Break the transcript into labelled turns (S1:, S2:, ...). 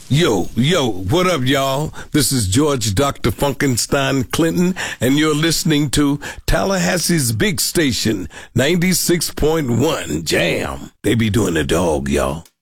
S1: Yo, what up, y'all? This is George Dr. Funkenstein Clinton, and you're listening to Tallahassee's big station, 96.1 Jam. They be doing the dog, y'all.